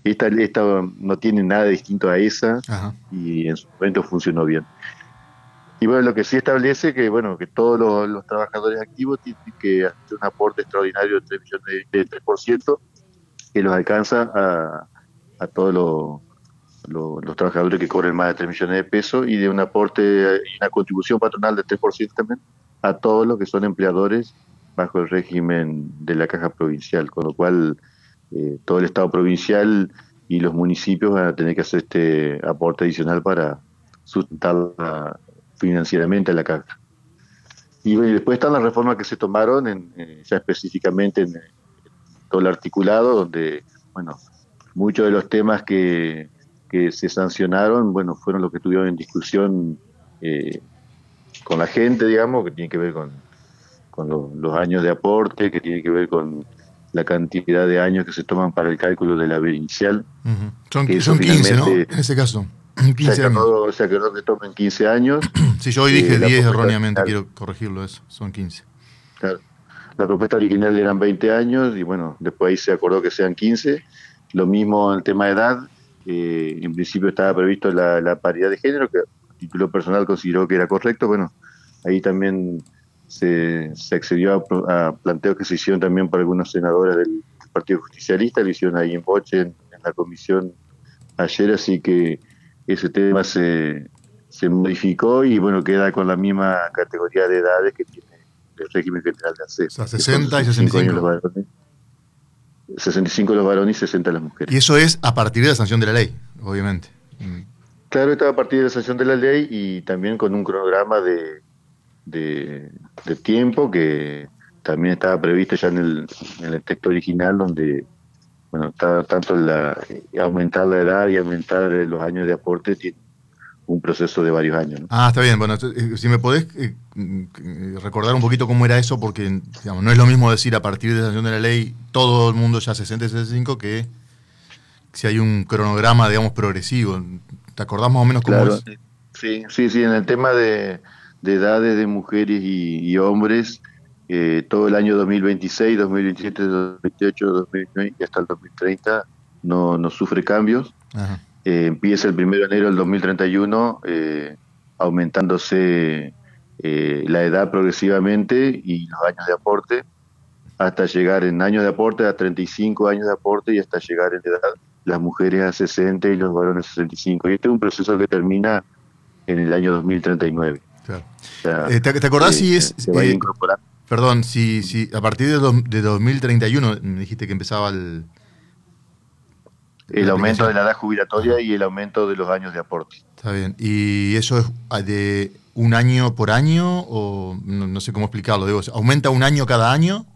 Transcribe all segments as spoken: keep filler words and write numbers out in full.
Esta, esta no tiene nada distinto a esa Ajá. y en su momento funcionó bien. Y bueno, lo que sí establece que bueno que todos los, los trabajadores activos tienen que hacer un aporte extraordinario de tres millones de tres por ciento que los alcanza a, a todos los, los, los trabajadores que cobren más de tres millones de pesos y de un aporte y una contribución patronal de tres por ciento también a todos los que son empleadores bajo el régimen de la caja provincial, con lo cual eh, todo el Estado provincial y los municipios van a tener que hacer este aporte adicional para sustentar la- financieramente a la caja. Y, bueno, y después están las reformas que se tomaron en, eh, ya específicamente en, eh, todo el articulado, donde, bueno, muchos de los temas que, que se sancionaron, bueno, fueron los que estuvieron en discusión eh, con la gente, digamos, que tiene que ver con, con lo- los años de aporte, que tiene que ver con la cantidad de años que se toman para el cálculo de la haber inicial, Ujú. Son, que eso son quince, ¿no? finalmente En ese caso, se quince años. acordó, se acordó que tomen quince años. Si yo hoy Eh, dije la diez propuesta erróneamente, original, quiero corregirlo eso, son quince. claro, la propuesta original eran veinte años y bueno, después ahí se acordó que sean quince. Lo mismo en el tema de edad, eh, en principio estaba previsto la, la paridad de género, que a título personal consideró que era correcto. Bueno, ahí también se, se accedió a, pro- a planteos que se hicieron también por algunos senadores del, del Partido Justicialista, lo hicieron ahí en Boche, en, en la comisión ayer, así que ese tema se, se modificó y bueno, queda con la misma categoría de edades que tiene el régimen general de O sea, acceso, que son sesenta y sesenta y sesenta y cinco años los cinco. varones, sesenta y cinco los varones y sesenta las Y mujeres. eso es a partir de la sanción de la ley, obviamente. Mm. Claro, estaba a partir de la sanción de la ley y también con un cronograma de, de, de tiempo que también estaba previsto ya en el, en el texto original, donde bueno, está tanto la, aumentar la edad y aumentar los años de aporte, tiene un proceso de varios años, ¿no? Ah, está bien. Bueno, eh, si me podés eh, mm, recordar un poquito cómo era eso, porque digamos, no es lo mismo decir a partir de la sanción de la ley todo el mundo ya sesenta y sesenta y cinco que si hay un cronograma, digamos, progresivo. ¿Te acordás más o menos cómo Claro, es? sí, sí, sí, en el tema de, de edades de mujeres y, y hombres, eh, todo el año dos mil veintiséis, dos mil veintisiete, dos mil veintiocho, dos mil veinte y hasta el dos mil treinta no, no sufre cambios. Ajá. Eh, empieza el primero de enero del dos mil treinta y uno, eh, aumentándose eh, la edad progresivamente y los años de aporte, hasta llegar en años de aporte a treinta y cinco años de aporte y hasta llegar en edad las mujeres a sesenta y los varones a sesenta y cinco. Y este es un proceso que termina en el año dos mil treinta y nueve. Claro. O sea, Eh, ¿te, te acordás eh, si es, se va a ir eh, incorporando perdón, si, si a partir de, do- de dos mil treinta y uno me dijiste que empezaba el- la el aumento de aplicación? la edad jubilatoria Ajá, y el aumento de los años de aporte. está bien. ¿Y eso es ah, de un año por año o no, no sé cómo explicarlo? Digo, ¿aumenta un año cada año?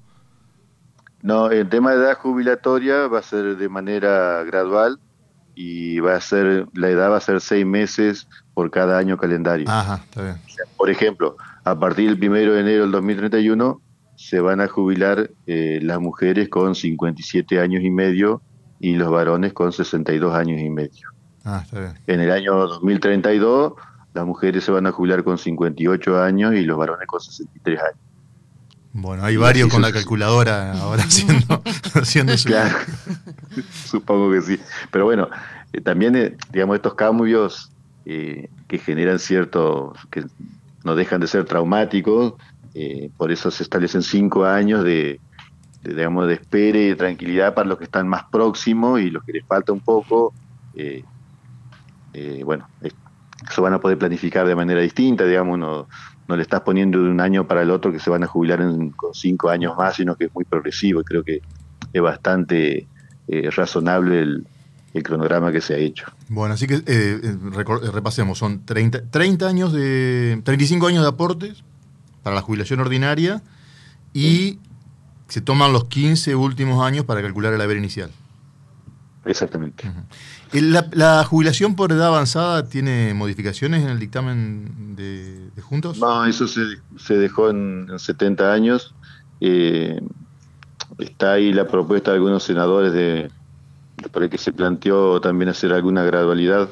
No, el tema de edad jubilatoria va a ser de manera gradual y va a ser, la edad va a ser seis meses por cada año calendario. Ajá, está bien. Por ejemplo, a partir del primero de enero del dos mil treinta y uno se van a jubilar eh, las mujeres con cincuenta y siete años y medio y los varones con sesenta y dos años y medio. Ah, está bien. En el año dos mil treinta y dos las mujeres se van a jubilar con cincuenta y ocho años y los varones con sesenta y tres años. Bueno, hay Y varios así con la sucesivamente. calculadora ahora haciendo, haciendo su Claro, cálculo. supongo que sí. Pero bueno, eh, también, eh, digamos, estos cambios eh, que generan cierto, que no dejan de ser traumáticos, eh, por eso se establecen cinco años de, de, digamos, de espera y de tranquilidad para los que están más próximos y los que les falta un poco, eh, eh, bueno, eh, eso van a poder planificar de manera distinta, digamos, no, no le estás poniendo de un año para el otro que se van a jubilar en, con cinco años más, sino que es muy progresivo y creo que es bastante eh, razonable el, el cronograma que se ha hecho. Bueno, así que eh, eh, recor- eh, repasemos, son treinta, treinta años de, treinta y cinco años de aportes para la jubilación ordinaria ¿Sí? y se toman los quince últimos años para calcular el haber inicial. Exactamente. Ujú. El- La, la jubilación por edad avanzada tiene modificaciones en el dictamen de, de Juntos? No, eso se, se dejó en, en setenta años. Eh, está ahí la propuesta de algunos senadores de, de por el que se planteó también hacer alguna gradualidad.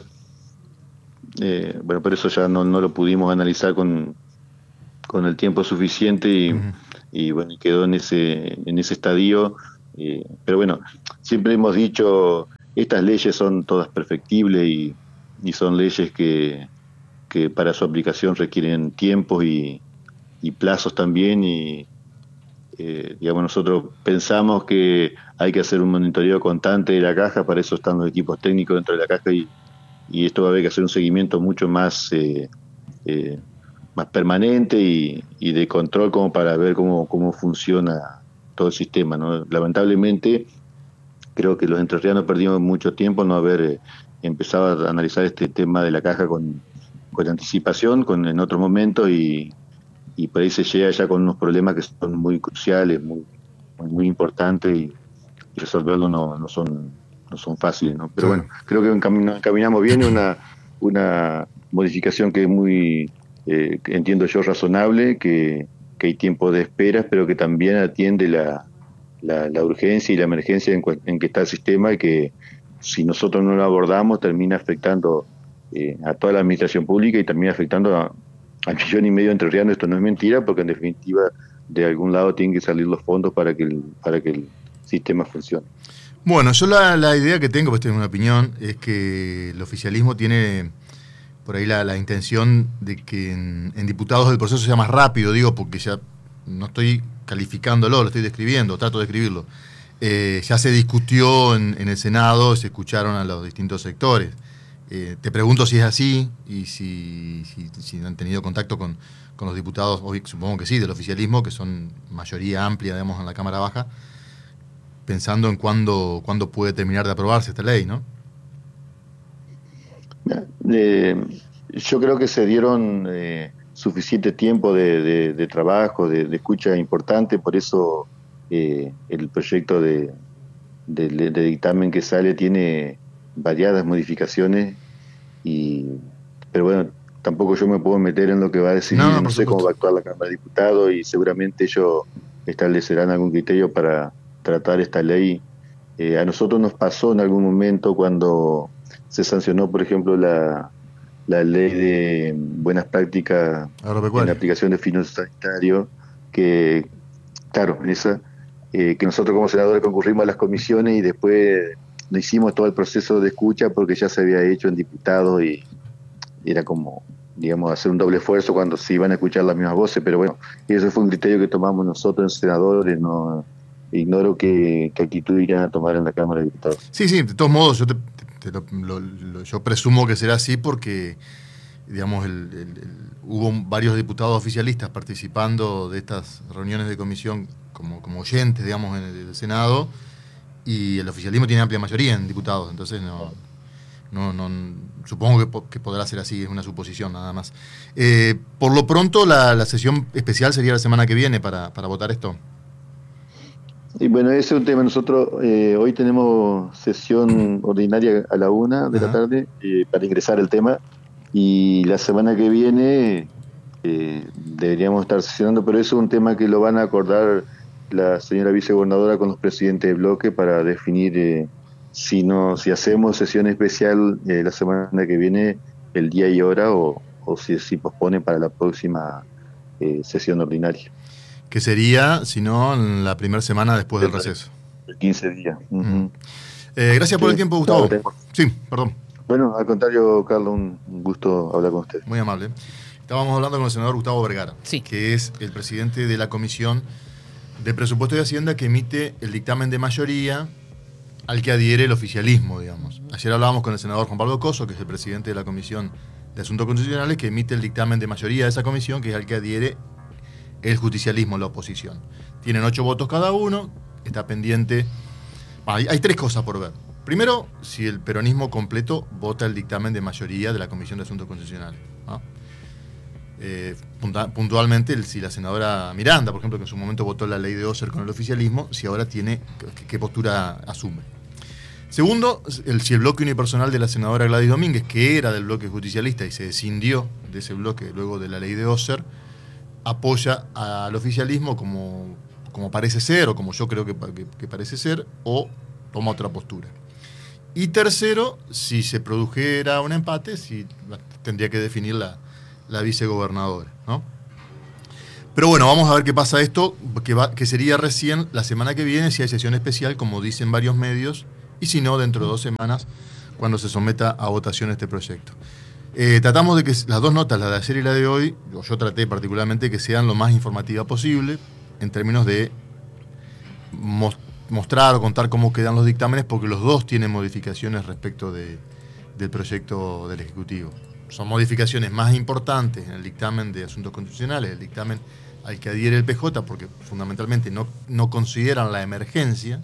Eh, bueno, por eso ya no, no lo pudimos analizar con, con el tiempo suficiente y, Ujú. y bueno, quedó en ese, en ese estadio. Eh, pero bueno, siempre hemos dicho estas leyes son todas perfectibles y, y son leyes que, que para su aplicación requieren tiempos y, y plazos también, y eh, digamos, nosotros pensamos que hay que hacer un monitoreo constante de la caja, para eso están los equipos técnicos dentro de la caja, y, y esto va a haber que hacer un seguimiento mucho más eh, eh, más permanente y, y de control, como para ver cómo, cómo funciona todo el sistema, ¿no? Lamentablemente creo que los entrerrianos perdimos mucho tiempo no haber eh, empezado a analizar este tema de la caja con, con anticipación, con en otros momentos, y, y por ahí se llega ya con unos problemas que son muy cruciales, muy, muy, muy importantes, y, y resolverlos no, no son no son fáciles, ¿no? Pero Sí. bueno, creo que encam- encaminamos bien, una, una modificación que es muy, eh, que entiendo yo, razonable, que, que hay tiempo de espera, pero que también atiende la, la, la urgencia y la emergencia en, cu- en que está el sistema, y que si nosotros no lo abordamos termina afectando eh, a toda la administración pública y termina afectando a, al millón y medio de entrerrianos. Esto no es mentira, porque en definitiva de algún lado tienen que salir los fondos para que el, para que el sistema funcione. Bueno, yo la, la idea que tengo, pues tengo una opinión, es que el oficialismo tiene por ahí la, la intención de que en, en diputados el proceso sea más rápido, digo, porque ya no estoy calificándolo, lo estoy describiendo, trato de describirlo. Eh, ya se discutió en, en el Senado, se escucharon a los distintos sectores. Eh, te pregunto si es así y si, si, si han tenido contacto con, con los diputados, hoy supongo que sí, del oficialismo, que son mayoría amplia, digamos, en la Cámara Baja, pensando en cuándo, cuándo puede terminar de aprobarse esta ley, ¿no? Eh, yo creo que se dieron eh, suficiente tiempo de, de, de trabajo, de, de escucha importante, por eso eh, el proyecto de, de, de dictamen que sale tiene variadas modificaciones, y pero bueno, tampoco yo me puedo meter en lo que va a decidir, No, no, por sé cómo va a supuesto. actuar la Cámara de Diputados, y seguramente ellos establecerán algún criterio para tratar esta ley. Eh, a nosotros nos pasó en algún momento cuando se sancionó, por ejemplo, la, la ley de buenas prácticas en la Agropecuaria. aplicación de fitosanitarios, que, claro, esa, eh, que nosotros como senadores concurrimos a las comisiones y después no hicimos todo el proceso de escucha porque ya se había hecho en diputados, y era como, digamos, hacer un doble esfuerzo cuando se iban a escuchar las mismas voces. Pero bueno, ese fue un criterio que tomamos nosotros en senadores, no ignoro qué, qué actitud irán a tomar en la Cámara de Diputados. Sí, sí, de todos modos, yo, te, te- te lo- lo- lo- yo presumo que será así porque, digamos, el- el- el- hubo varios diputados oficialistas participando de estas reuniones de comisión como, como oyentes, digamos, en el, el Senado, y el oficialismo tiene amplia mayoría en diputados, entonces no, no, no supongo que, po- que podrá ser así, es una suposición nada más. Eh, por lo pronto, la, la sesión especial sería la semana que viene para, para votar esto. Y bueno, ese es un tema. Nosotros eh, hoy tenemos sesión ordinaria a la una de la Ajá. tarde eh, para ingresar el tema, y la semana que viene eh, deberíamos estar sesionando, pero eso es un tema que lo van a acordar la señora vicegobernadora con los presidentes de bloque para definir eh, si no si hacemos sesión especial eh, la semana que viene, el día y hora, o, o si, si pospone para la próxima eh, sesión ordinaria. Que sería, si no, en la primera semana después del Dentro de receso. quince días. Mm. Uh-huh. Eh, gracias por el Sí, tiempo, no, lo Gustavo. tenemos. Sí, perdón. Bueno, al contrario, Carlos, un un gusto hablar con usted. Muy amable. Estábamos hablando con el senador Gustavo Vergara, Sí. que es el presidente de la Comisión de Presupuesto y Hacienda, que emite el dictamen de mayoría al que adhiere el oficialismo, digamos. Ayer hablábamos con el senador Juan Pablo Coso, que es el presidente de la Comisión de Asuntos Constitucionales, que emite el dictamen de mayoría de esa comisión, que es al que adhiere el justicialismo, la oposición. Tienen ocho votos cada uno, está pendiente. Bueno, hay, hay tres cosas por ver. Primero, si el peronismo completo vota el dictamen de mayoría de la Comisión de Asuntos Constitucionales, ¿no? Eh, punta- puntualmente, el- si la senadora Miranda, por ejemplo, que en su momento votó la ley de Oser con el oficialismo, si ahora tiene, qué, qué postura asume. Segundo, el, si el bloque unipersonal de la senadora Gladys Domínguez, que era del bloque justicialista y se escindió de ese bloque luego de la ley de Oser, apoya al oficialismo como, como parece ser, o como yo creo que, que, que parece ser, o toma otra postura. Y tercero, si se produjera un empate, si tendría que definir la, la vicegobernadora, ¿no? Pero bueno, vamos a ver qué pasa esto, que, va, que sería recién la semana que viene, si hay sesión especial, como dicen varios medios, y si no, dentro de dos semanas, cuando se someta a votación este proyecto. Eh, tratamos de que las dos notas, la de ayer y la de hoy, yo traté particularmente que sean lo más informativa posible, en términos de mostrar o contar cómo quedan los dictámenes, porque los dos tienen modificaciones respecto de, del proyecto del Ejecutivo. Son modificaciones más importantes en el dictamen de asuntos constitucionales, el dictamen al que adhiere el P J, porque fundamentalmente no, no consideran la emergencia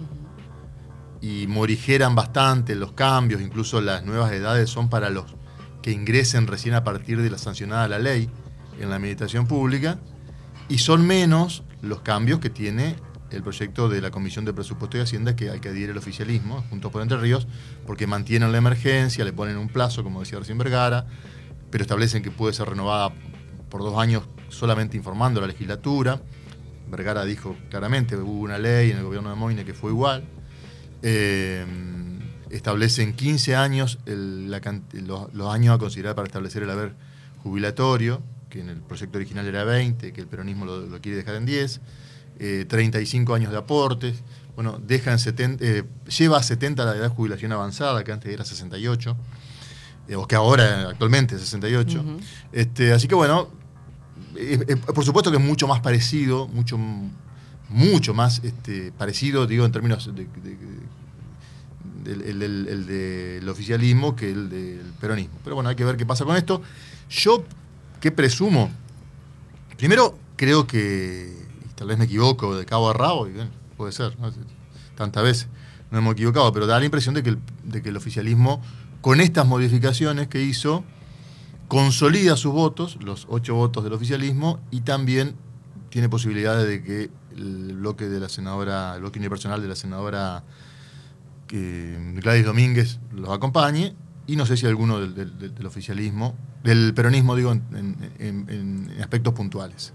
y morigeran bastante los cambios, incluso las nuevas edades son para los que ingresen recién a partir de la sancionada la ley en la administración pública, y son menos los cambios que tiene el proyecto de la Comisión de Presupuesto y Hacienda, que al que adhiere el oficialismo, junto por Entre Ríos, porque mantienen la emergencia, le ponen un plazo, como decía recién Vergara, pero establecen que puede ser renovada por dos años solamente informando a la legislatura. Vergara dijo claramente, hubo una ley en el gobierno de Moyne que fue igual. Eh, establecen quince años el, la, los, los años a considerar para establecer el haber jubilatorio, que en el proyecto original era veinte, que el peronismo lo, lo quiere dejar en diez. Eh, treinta y cinco años de aportes, bueno, deja en setenta, eh, lleva a setenta la edad de jubilación avanzada, que antes era sesenta y ocho, eh, o que ahora actualmente es sesenta y ocho. Uh-huh. este, así que bueno, eh, eh, por supuesto que es mucho más parecido, mucho, mucho más este, parecido, digo, en términos de, de, de, de, el, el, el del oficialismo que el del peronismo. Pero bueno, hay que ver qué pasa con esto. Yo, ¿qué presumo? Primero, creo que tal vez me equivoco de cabo a rabo, y bueno, puede ser, ¿no? Tantas veces no hemos equivocado, pero da la impresión de que, el, de que el oficialismo, con estas modificaciones que hizo, consolida sus votos, los ocho votos del oficialismo, y también tiene posibilidades de que el bloque de la senadora, el bloque unipersonal de la senadora que, Gladys Domínguez los acompañe, y no sé si alguno del, del, del oficialismo, del peronismo, digo, en, en, en, en aspectos puntuales.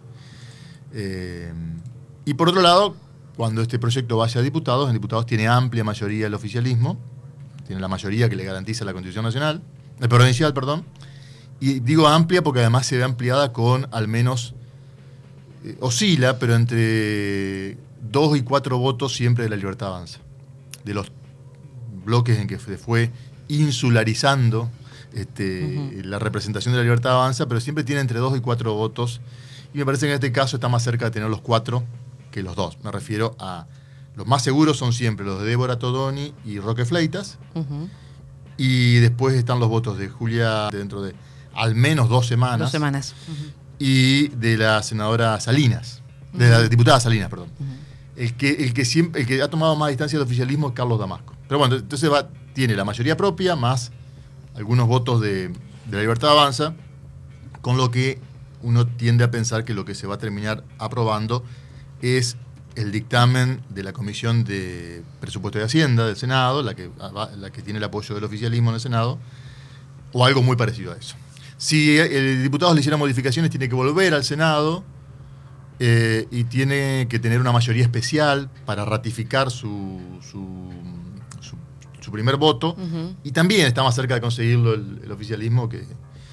Eh, y por otro lado, cuando este proyecto vaya a diputados, en diputados tiene amplia mayoría el oficialismo, tiene la mayoría que le garantiza la Constitución Nacional, el provincial, perdón, y digo amplia porque además se ve ampliada con al menos, eh, oscila, pero entre dos y cuatro votos siempre de la Libertad Avanza, de los bloques en que se fue insularizando este, uh-huh. la representación de la Libertad Avanza, pero siempre tiene entre dos y cuatro votos. Y me parece que en este caso está más cerca de tener los cuatro que los dos. Me refiero a... Los más seguros son siempre los de Débora Todoni y Roque Fleitas. Uh-huh. Y después están los votos de Julia dentro de al menos dos semanas. Dos semanas. Uh-huh. Y de la senadora Salinas. Uh-huh. De la diputada Salinas, perdón. Uh-huh. El que, el, que siempre, el que ha tomado más distancia del oficialismo es Carlos Damasco. Pero bueno, entonces va, tiene la mayoría propia más algunos votos de, de la Libertad Avanza, con lo que uno tiende a pensar que lo que se va a terminar aprobando es el dictamen de la Comisión de Presupuesto y Hacienda del Senado, la que, la que tiene el apoyo del oficialismo en el Senado, o algo muy parecido a eso. Si el diputado le hiciera modificaciones, tiene que volver al Senado eh, y tiene que tener una mayoría especial para ratificar su, su, su, su primer voto, uh-huh. y también está más cerca de conseguirlo el, el oficialismo que...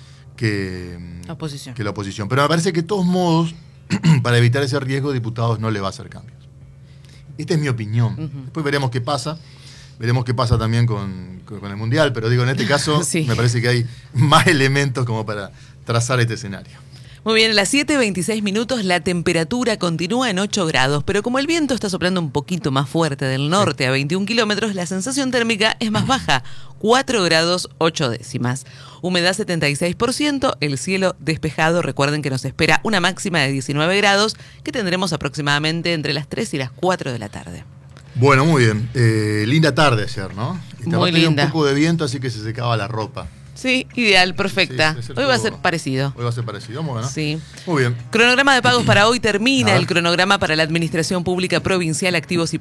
Que, oposición. que la oposición. Pero me parece que de todos modos, para evitar ese riesgo, diputados no le va a hacer cambios. Esta es mi opinión. Uh-huh. Después veremos qué pasa. Veremos qué pasa también con, con el Mundial. Pero digo, en este caso, sí. me parece que hay más elementos como para trazar este escenario. Muy bien, a las siete veintiséis minutos la temperatura continúa en ocho grados, pero como el viento está soplando un poquito más fuerte del norte, sí. a veintiún kilómetros, la sensación térmica es más baja, cuatro grados ocho décimas. Humedad setenta y seis por ciento, el cielo despejado. Recuerden que nos espera una máxima de diecinueve grados, que tendremos aproximadamente entre las tres y las cuatro de la tarde. Bueno, muy bien. Eh, linda tarde ayer, ¿no? Estaba muy linda. Un poco de viento, así que se secaba la ropa. Sí, ideal, perfecta. Sí, hoy va a ser parecido. Hoy va a ser parecido, bueno. Sí. Muy bien. Cronograma de pagos para hoy termina. El cronograma para la Administración Pública Provincial, activos y